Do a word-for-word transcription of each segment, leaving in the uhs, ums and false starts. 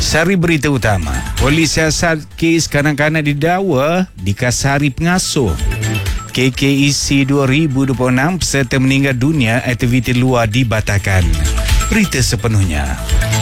Sari berita utama. Polis siasat kes kanak-kanak didakwa dikasari pengasuh. K K E C dua ribu dua puluh enam peserta meninggal dunia, aktiviti luar dibatalkan. Berita sepenuhnya.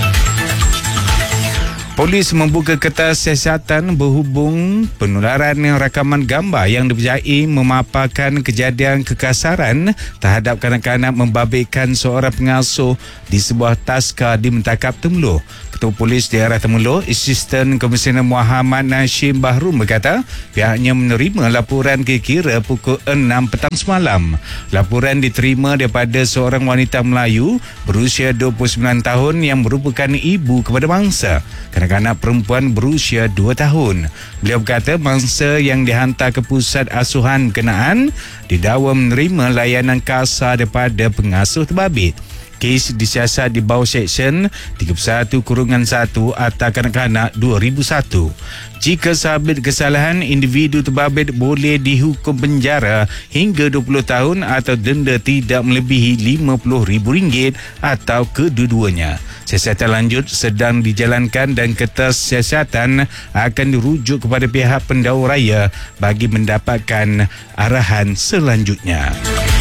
Polis membuka kertas siasatan berhubung penularan rakaman gambar yang dipercayai memaparkan kejadian kekasaran terhadap kanak-kanak membabitkan seorang pengasuh di sebuah taska di Mentakap Temerloh. Ketua Polis Daerah Temerloh, Asisten Komisioner Muhammad Nashim Bahrum berkata pihaknya menerima laporan kira-kira pukul enam petang semalam. Laporan diterima daripada seorang wanita Melayu berusia dua puluh sembilan tahun yang merupakan ibu kepada mangsa kanak-kanak perempuan berusia dua tahun. Beliau berkata mangsa yang dihantar ke pusat asuhan berkenaan didakwa menerima layanan kasar daripada pengasuh terbabit. Kes disiasat di bawah Seksyen tiga puluh satu satu Akta Kanak-kanak dua ribu satu. Jika sabit kesalahan, individu terbabit boleh dihukum penjara hingga dua puluh tahun atau denda tidak melebihi lima puluh ribu ringgit atau kedua-duanya. Siasatan lanjut sedang dijalankan dan kertas siasatan akan dirujuk kepada pihak pendahulu raya bagi mendapatkan arahan selanjutnya.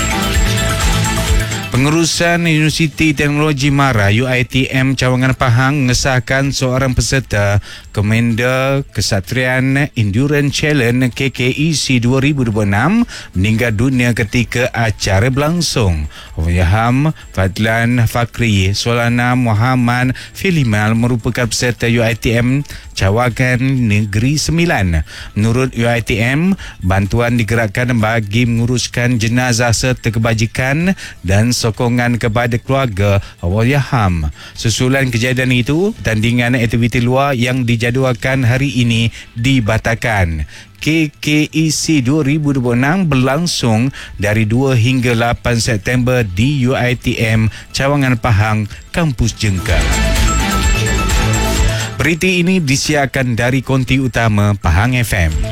Pengurusan Universiti Teknologi Mara U I T M Cawangan Pahang mengesahkan seorang peserta Komander Kesatrian Endurance Challenge K K E C dua ribu dua puluh enam meninggal dunia ketika acara berlangsung. Yaham Fadlan Fakri Solana Muhammad Filimal merupakan peserta U I T M Cawangan Negeri Sembilan. Menurut U I T M, bantuan digerakkan bagi menguruskan jenazah serta kebajikan dan sokongan kepada keluarga Wahyaham. Susulan kejadian itu, tandingan aktiviti luar yang dijadualkan hari ini dibatalkan. K K E C dua ribu dua puluh enam berlangsung dari dua hingga lapan September di U I T M Cawangan Pahang, Kampus Jengkal. Berita ini disiarkan dari konti utama Pahang F M.